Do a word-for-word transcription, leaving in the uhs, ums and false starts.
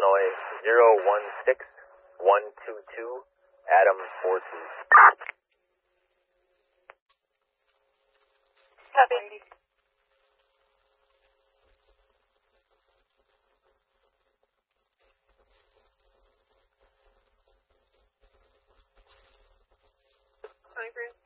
Illinois zero one six one two two, Adam four two. Copy. Congress.